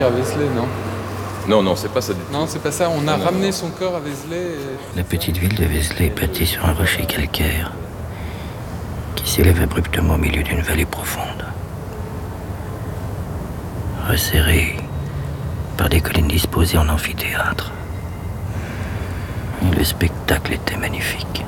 À Vézelay, non? Non, non, c'est pas ça du tout. Non, c'est pas ça. On a ramené son corps à Vézelay. La petite ville de Vézelay est bâtie sur un rocher calcaire qui s'élève abruptement au milieu d'une vallée profonde. Resserrée par des collines disposées en amphithéâtre. Et le spectacle était magnifique.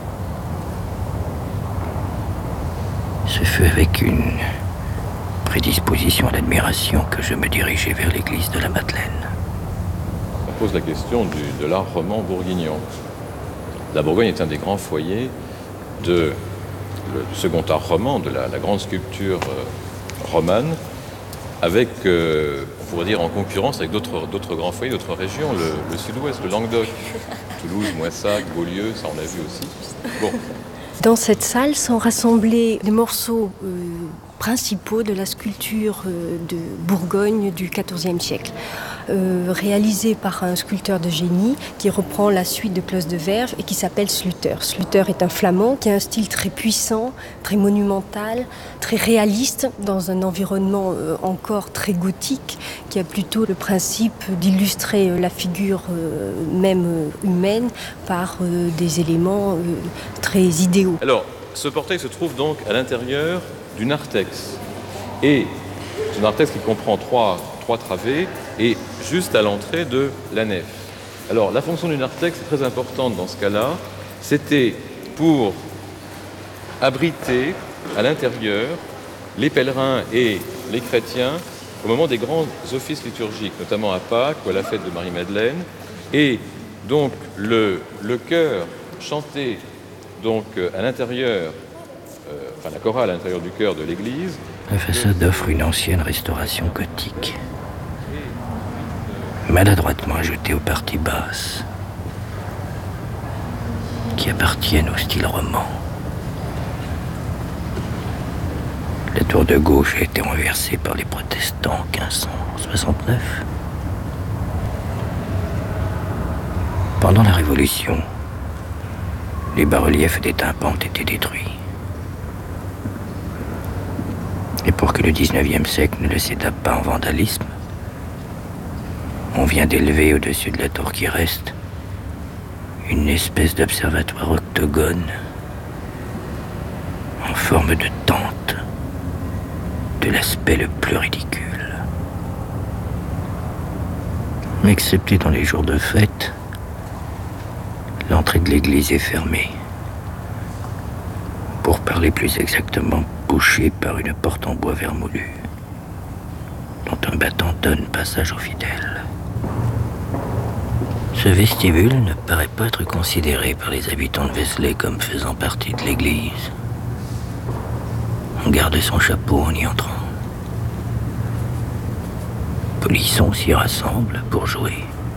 Ce fut avec une prédisposition à l'admiration que je me dirigeai vers l'église de la Madeleine. On pose la question de l'art roman bourguignon. La Bourgogne est un des grands foyers du second art roman, de la grande sculpture romane, avec, on pourrait dire, en concurrence avec d'autres grands foyers, d'autres régions, le sud-ouest, le Languedoc, Toulouse, Moissac, Beaulieu, ça on l'a vu aussi. Bon. Dans cette salle sont rassemblés les morceaux principaux de la sculpture de Bourgogne du XIVe siècle, réalisé par un sculpteur de génie qui reprend la suite de Clos de Verve et qui s'appelle Sluter. Sluter est un flamand qui a un style très puissant, très monumental, très réaliste dans un environnement encore très gothique qui a plutôt le principe d'illustrer la figure même humaine par des éléments très idéaux. Alors, ce portail se trouve donc à l'intérieur du narthex. Et c'est un narthex qui comprend trois travées et juste à l'entrée de la nef. Alors, la fonction du narthex est très importante dans ce cas-là. C'était pour abriter à l'intérieur les pèlerins et les chrétiens au moment des grands offices liturgiques, notamment à Pâques ou à la fête de Marie-Madeleine. Et donc, le chœur chanté donc, à l'intérieur, la chorale à l'intérieur du chœur de l'église. La façade offre une ancienne restauration gothique, maladroitement ajoutée aux parties basses, qui appartiennent au style roman. La tour de gauche a été renversée par les protestants en 1569. Pendant la Révolution, les bas-reliefs des tympans ont été détruits. Et pour que le XIXe siècle ne le céda pas en vandalisme, on vient d'élever au-dessus de la tour qui reste une espèce d'observatoire octogone en forme de tente, de l'aspect le plus ridicule. Excepté dans les jours de fête, l'entrée de l'église est fermée. Pour parler plus exactement, bouchée par une porte en bois vermoulu, dont un battant donne passage aux fidèles. Ce vestibule ne paraît pas être considéré par les habitants de Vézelay comme faisant partie de l'église. On garde son chapeau en y entrant. Polissons s'y rassemble pour jouer.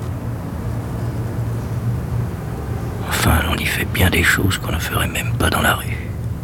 Enfin, on y fait bien des choses qu'on ne ferait même pas dans la rue.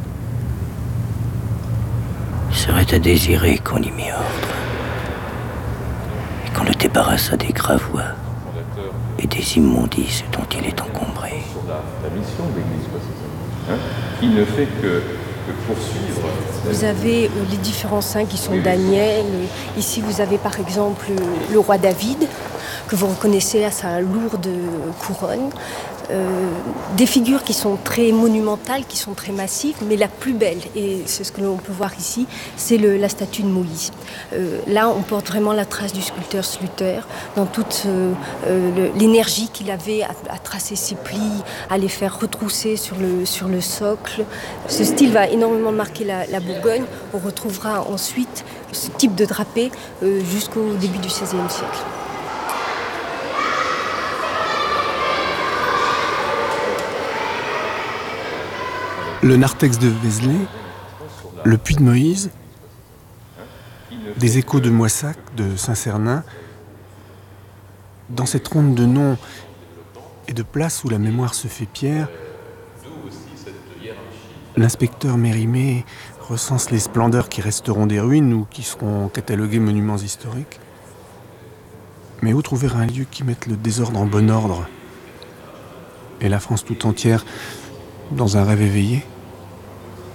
Il serait à désirer qu'on y mit ordre et qu'on le débarrassât des gravois et des immondices dont il est encombré. Sur la mission de l'église, c'est ça, qui ne fait que poursuivre. Vous avez les différents saints qui sont Daniel. Ici, vous avez par exemple le roi David, que vous reconnaissez à sa lourde couronne. Des figures qui sont très monumentales, qui sont très massives, mais la plus belle, et c'est ce que l'on peut voir ici, c'est la statue de Moïse. Là, on porte vraiment la trace du sculpteur Sluter, dans toute l'énergie qu'il avait à tracer ses plis, à les faire retrousser sur le socle. Ce style va énormément marquer la Bourgogne. On retrouvera ensuite ce type de drapé jusqu'au début du XVIe siècle. Le narthex de Vézelay, le puits de Moïse, des échos de Moissac, de Saint-Cernin, dans cette ronde de noms et de places où la mémoire se fait pierre, l'inspecteur Mérimée recense les splendeurs qui resteront des ruines ou qui seront cataloguées monuments historiques. Mais où trouver un lieu qui mette le désordre en bon ordre et la France tout entière dans un rêve éveillé ?